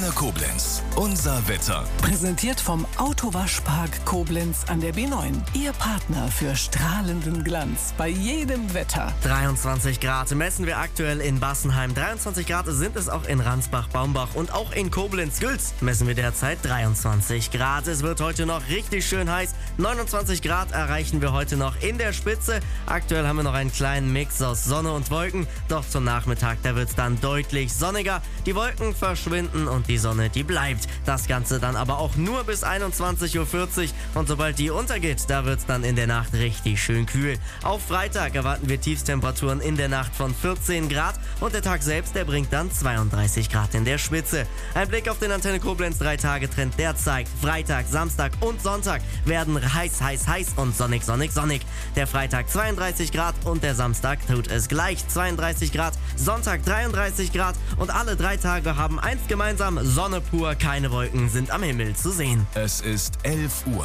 Antenne Koblenz. Unser Wetter. Präsentiert vom Autowaschpark Koblenz an der B9. Ihr Partner für strahlenden Glanz bei jedem Wetter. 23 Grad messen wir aktuell in Bassenheim. 23 Grad sind es auch in Ransbach-Baumbach und auch in Koblenz-Gülz messen wir derzeit 23 Grad. Es wird heute noch richtig schön heiß. 29 Grad erreichen wir heute noch in der Spitze. Aktuell haben wir noch einen kleinen Mix aus Sonne und Wolken. Doch zum Nachmittag, da wird es dann deutlich sonniger. Die Wolken verschwinden und die Sonne, die bleibt. Das Ganze dann aber auch nur bis 21:40 Uhr. Und sobald die untergeht, da wird es dann in der Nacht richtig schön kühl. Auf Freitag erwarten wir Tiefstemperaturen in der Nacht von 14 Grad. Und der Tag selbst, der bringt dann 32 Grad in der Spitze. Ein Blick auf den Antenne Koblenz 3-Tage-Trend, der zeigt, Freitag, Samstag und Sonntag werden heiß und sonnig. Der Freitag 32 Grad und der Samstag tut es gleich 32 Grad, Sonntag 33 Grad und alle 3 Tage haben eins gemeinsam, Sonne pur, keine Wolken sind am Himmel zu sehen. Es ist 11 Uhr.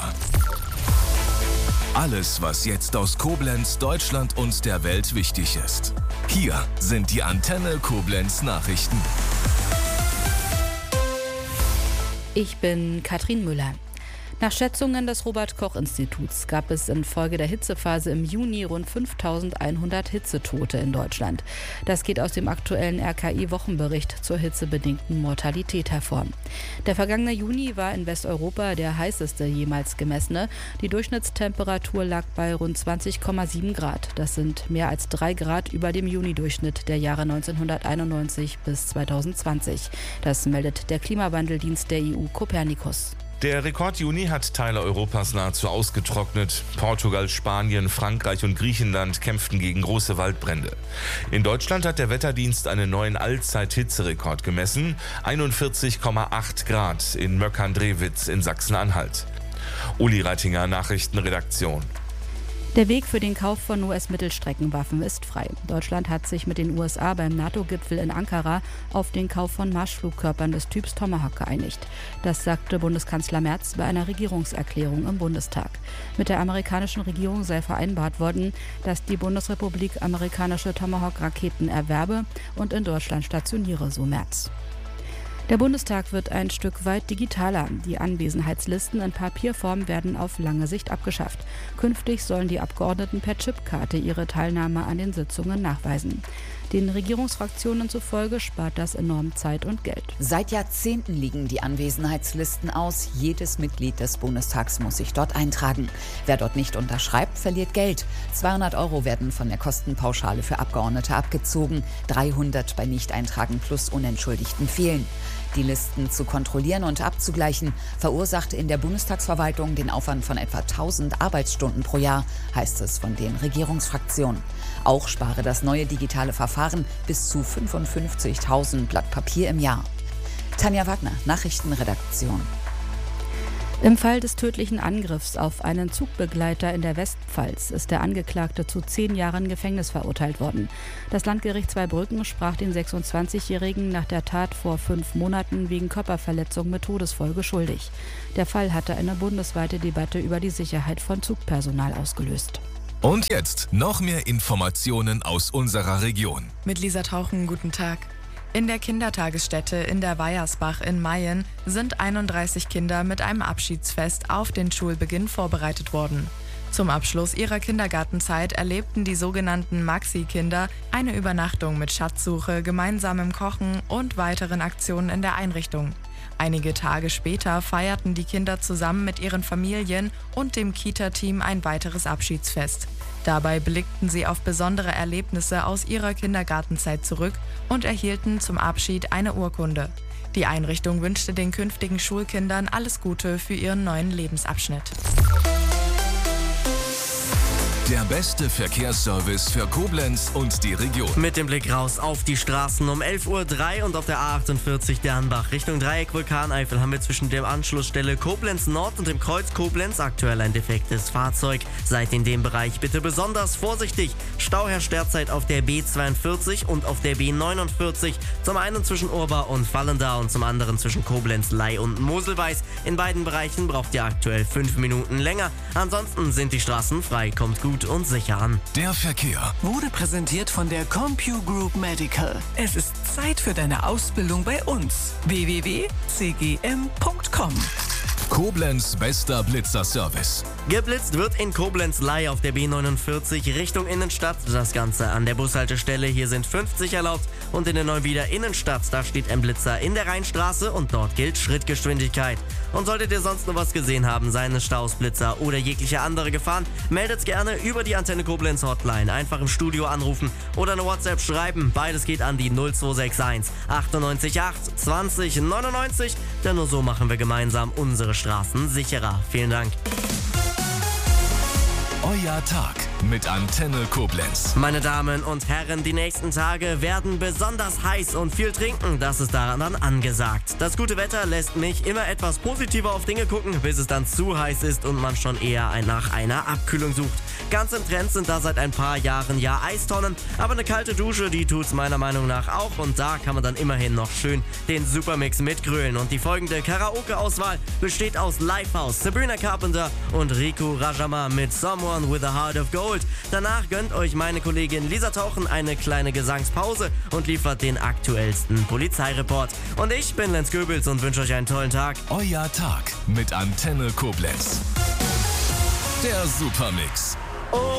Alles, was jetzt aus Koblenz, Deutschland und der Welt wichtig ist. Hier sind die Antenne Koblenz Nachrichten. Ich bin Katrin Müller. Nach Schätzungen des Robert-Koch-Instituts gab es infolge der Hitzephase im Juni rund 5.100 Hitzetote in Deutschland. Das geht aus dem aktuellen RKI-Wochenbericht zur hitzebedingten Mortalität hervor. Der vergangene Juni war in Westeuropa der heißeste jemals gemessene. Die Durchschnittstemperatur lag bei rund 20,7 Grad. Das sind mehr als 3 Grad über dem Juni-Durchschnitt der Jahre 1991 bis 2020. Das meldet der Klimawandeldienst der EU Copernicus. Der Rekord-Juni hat Teile Europas nahezu ausgetrocknet. Portugal, Spanien, Frankreich und Griechenland kämpften gegen große Waldbrände. In Deutschland hat der Wetterdienst einen neuen Allzeit-Hitzerekord gemessen. 41,8 Grad in Möckern-Drewitz in Sachsen-Anhalt. Uli Reitinger, Nachrichtenredaktion. Der Weg für den Kauf von US-Mittelstreckenwaffen ist frei. Deutschland hat sich mit den USA beim NATO-Gipfel in Ankara auf den Kauf von Marschflugkörpern des Typs Tomahawk geeinigt. Das sagte Bundeskanzler Merz bei einer Regierungserklärung im Bundestag. Mit der amerikanischen Regierung sei vereinbart worden, dass die Bundesrepublik amerikanische Tomahawk-Raketen erwerbe und in Deutschland stationiere, so Merz. Der Bundestag wird ein Stück weit digitaler. Die Anwesenheitslisten in Papierform werden auf lange Sicht abgeschafft. Künftig sollen die Abgeordneten per Chipkarte ihre Teilnahme an den Sitzungen nachweisen. Den Regierungsfraktionen zufolge spart das enorm Zeit und Geld. Seit Jahrzehnten liegen die Anwesenheitslisten aus. Jedes Mitglied des Bundestags muss sich dort eintragen. Wer dort nicht unterschreibt, verliert Geld. 200 € werden von der Kostenpauschale für Abgeordnete abgezogen. 300 bei Nichteintragen plus unentschuldigten Fehlen. Die Listen zu kontrollieren und abzugleichen verursacht in der Bundestagsverwaltung den Aufwand von etwa 1000 Arbeitsstunden pro Jahr, heißt es von den Regierungsfraktionen. Auch spare das neue digitale Verfahren bis zu 55.000 Blatt Papier im Jahr. Tanja Wagner, Nachrichtenredaktion. Im Fall des tödlichen Angriffs auf einen Zugbegleiter in der Westpfalz ist der Angeklagte zu 10 Jahren Gefängnis verurteilt worden. Das Landgericht Zweibrücken sprach den 26-Jährigen nach der Tat vor 5 Monaten wegen Körperverletzung mit Todesfolge schuldig. Der Fall hatte eine bundesweite Debatte über die Sicherheit von Zugpersonal ausgelöst. Und jetzt noch mehr Informationen aus unserer Region. Mit Lisa Tauchen, guten Tag. In der Kindertagesstätte in der Weiersbach in Mayen sind 31 Kinder mit einem Abschiedsfest auf den Schulbeginn vorbereitet worden. Zum Abschluss ihrer Kindergartenzeit erlebten die sogenannten Maxi-Kinder eine Übernachtung mit Schatzsuche, gemeinsamem Kochen und weiteren Aktionen in der Einrichtung. Einige Tage später feierten die Kinder zusammen mit ihren Familien und dem Kita-Team ein weiteres Abschiedsfest. Dabei blickten sie auf besondere Erlebnisse aus ihrer Kindergartenzeit zurück und erhielten zum Abschied eine Urkunde. Die Einrichtung wünschte den künftigen Schulkindern alles Gute für ihren neuen Lebensabschnitt. Der beste Verkehrsservice für Koblenz und die Region. Mit dem Blick raus auf die Straßen um 11:03 Uhr und auf der A48 Dernbach Richtung Dreieck Vulkaneifel haben wir zwischen der Anschlussstelle Koblenz Nord und dem Kreuz Koblenz aktuell ein defektes Fahrzeug. Seid in dem Bereich bitte besonders vorsichtig. Stau herrscht derzeit auf der B42 und auf der B49. Zum einen zwischen Urba und Vallendar und zum anderen zwischen Koblenz, Ley und Moselweiß. In beiden Bereichen braucht ihr aktuell 5 Minuten länger. Ansonsten sind die Straßen frei. Kommt gut gut und sicher an. Der Verkehr. Wurde präsentiert von der CompuGroup Medical. Es ist Zeit für deine Ausbildung bei uns. www.cgm.com. Koblenz bester Blitzerservice. Geblitzt wird in Koblenz-Ley auf der B49 Richtung Innenstadt. Das Ganze an der Bushaltestelle. Hier sind 50 erlaubt. Und in der Neuwieder Innenstadt, da steht ein Blitzer in der Rheinstraße und dort gilt Schrittgeschwindigkeit. Und solltet ihr sonst noch was gesehen haben, seien es Staus, Blitzer oder jegliche andere Gefahren, meldet's gerne über die Antenne Koblenz Hotline. Einfach im Studio anrufen oder eine WhatsApp schreiben. Beides geht an die 0261 98 8 20 99. Denn nur so machen wir gemeinsam unsere Straßen sicherer. Vielen Dank. Euer Tag mit Antenne Koblenz. Meine Damen und Herren, die nächsten Tage werden besonders heiß und viel trinken, das ist daran dann angesagt. Das gute Wetter lässt mich immer etwas positiver auf Dinge gucken, bis es dann zu heiß ist und man schon eher nach einer Abkühlung sucht. Ganz im Trend sind da seit ein paar Jahren ja Eistonnen, aber eine kalte Dusche, die tut's meiner Meinung nach auch und da kann man dann immerhin noch schön den Supermix mitgrölen. Und die folgende Karaoke-Auswahl besteht aus Lifehouse, Sabrina Carpenter und Riku Rajama mit Someone with a Heart of Gold. Danach gönnt euch meine Kollegin Lisa Tauchen eine kleine Gesangspause und liefert den aktuellsten Polizeireport. Und ich bin Lenz Goebels und wünsche euch einen tollen Tag. Euer Tag mit Antenne Koblenz. Der Supermix.